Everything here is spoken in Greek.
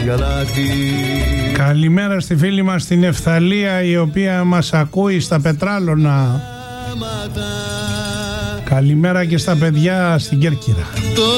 Καλημέρα στη φίλη μας στην Ευθαλία, η οποία μας ακούει στα Πετράλωνα. Καλημέρα και στα παιδιά στην Κέρκυρα.